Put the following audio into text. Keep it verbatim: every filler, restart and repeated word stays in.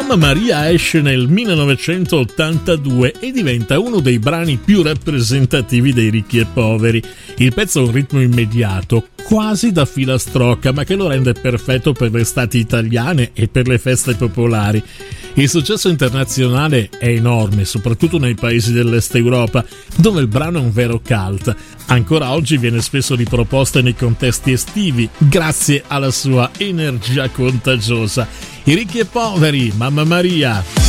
Mamma Maria esce nel millenovecentottantadue e diventa uno dei brani più rappresentativi dei Ricchi e Poveri. Il pezzo ha un ritmo immediato, quasi da filastrocca, ma che lo rende perfetto per le estati italiane e per le feste popolari. Il successo internazionale è enorme, soprattutto nei paesi dell'Est Europa, dove il brano è un vero cult. Ancora oggi viene spesso riproposta nei contesti estivi, grazie alla sua energia contagiosa. I Ricchi e Poveri, Mamma Maria.